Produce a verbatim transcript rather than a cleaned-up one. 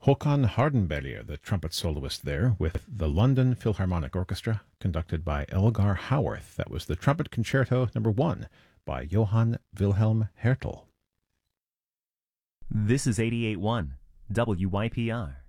Håkan Hardenberger, the trumpet soloist there, with the London Philharmonic Orchestra, conducted by Elgar Howarth. That was the Trumpet Concerto Number One by Johann Wilhelm Hertel. This is eighty-eight point one W Y P R.